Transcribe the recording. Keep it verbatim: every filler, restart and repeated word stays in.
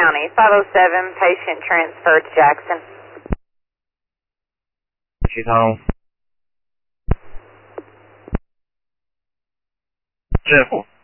County, five oh seven, patient transferred to Jackson. She's home. Simple.